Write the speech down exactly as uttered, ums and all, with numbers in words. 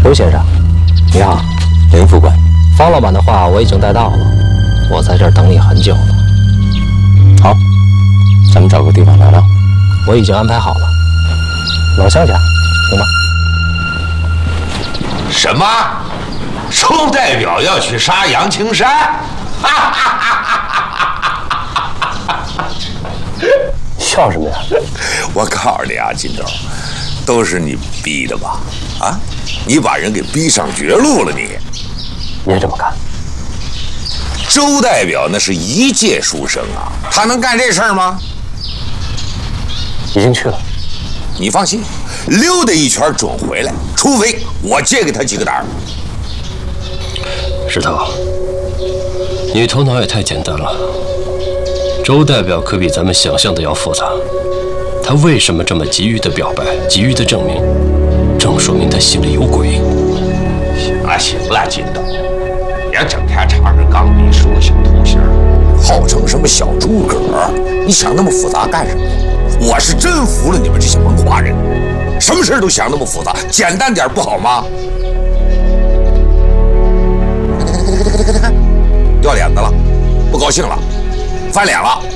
刘先生，你好。林副官，方老板的话我已经带到了，我在这儿等你很久了。好，咱们找个地方聊聊。我已经安排好了，老乡家，行吗？ 什么？周代表要去杀杨青山？哈哈哈哈哈！ 笑什么呀？ 我告诉你啊，金斗，都是你逼的吧？啊，你把人给逼上绝路了你！ 你也这么看？ 周代表那是一介书生啊，他能干这事儿吗？ 已经去了。 你放心，溜达一圈准回来，除非我借给他几个胆儿。 石头，你头脑也太简单了。周代表可比咱们想象的要复杂。他为什么这么急于的表白，急于的证明，正说明他心里有鬼。 行了行了，金斗，别整天唱着钢笔说小偷心儿，号称什么小诸葛，你想那么复杂干什么？我是真服了你们这些文化人，什么事都想那么复杂，简单点不好吗？掉脸子了，不高兴了，翻脸了。